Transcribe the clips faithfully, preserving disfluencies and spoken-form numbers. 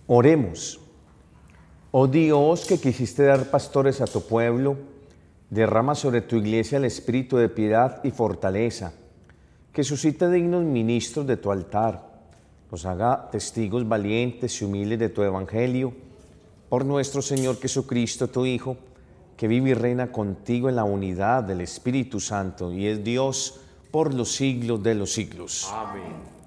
Oremos. Oh Dios, que quisiste dar pastores a tu pueblo, derrama sobre tu iglesia el espíritu de piedad y fortaleza, que suscite dignos ministros de tu altar, los haga testigos valientes y humildes de tu evangelio, por nuestro Señor Jesucristo, tu Hijo, que vive y reina contigo en la unidad del Espíritu Santo y es Dios por los siglos de los siglos. Amén.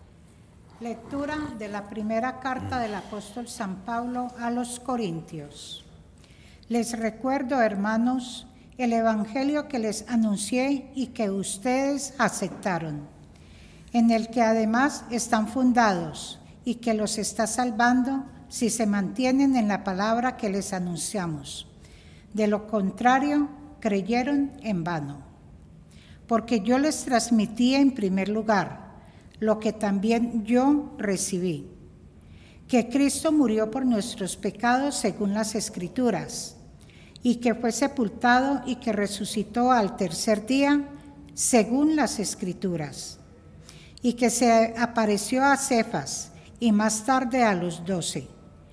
Lectura de la primera carta del apóstol San Pablo a los Corintios. Les recuerdo, hermanos, el evangelio que les anuncié y que ustedes aceptaron, en el que además están fundados y que los está salvando si se mantienen en la palabra que les anunciamos. De lo contrario, creyeron en vano. Porque yo les transmití en primer lugar lo que también yo recibí, que Cristo murió por nuestros pecados según las Escrituras, y que fue sepultado y que resucitó al tercer día según las Escrituras, y que se apareció a Cefas y más tarde a los doce.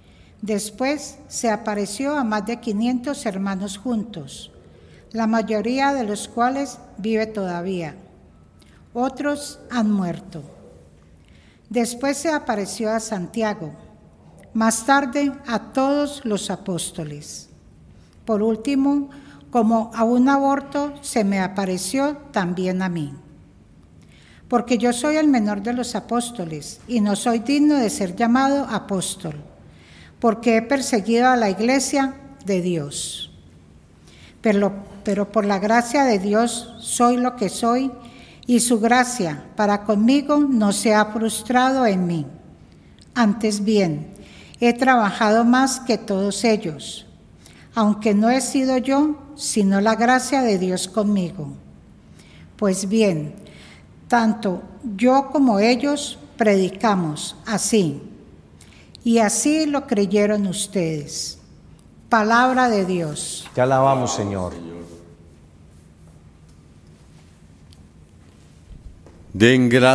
Después se apareció a más de quinientos hermanos juntos, la mayoría de los cuales vive todavía. Otros han muerto. Después se apareció a Santiago, más tarde a todos los apóstoles. Por último, como a un aborto, se me apareció también a mí. Porque yo soy el menor de los apóstoles y no soy digno de ser llamado apóstol, porque he perseguido a la iglesia de Dios. Pero, pero por la gracia de Dios soy lo que soy, y su gracia para conmigo no se ha frustrado en mí. Antes bien, he trabajado más que todos ellos, aunque no he sido yo, sino la gracia de Dios conmigo. Pues bien, tanto yo como ellos predicamos así, y así lo creyeron ustedes. Palabra de Dios. Te alabamos, Señor. Den gracias.